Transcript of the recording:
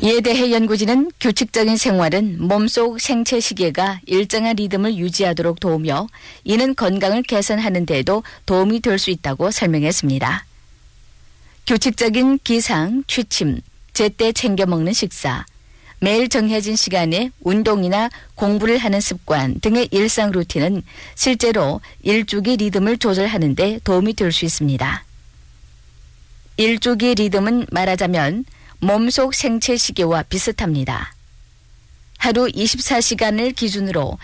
이에 대해 연구진은 규칙적인 생활은 몸속 생체 시계가 일정한 리듬을 유지하도록 도우며 이는 건강을 개선하는 데에도 도움이 될 수 있다고 설명했습니다. 규칙적인 기상, 취침, 제때 챙겨 먹는 식사, 매일 정해진 시간에 운동이나 공부를 하는 습관 등의 일상 루틴은 실제로 일주기 리듬을 조절하는 데 도움이 될 수 있습니다. 일주기 리듬은 말하자면 몸속 생체 시계와 비슷합니다. 하루 24시간을 기준으로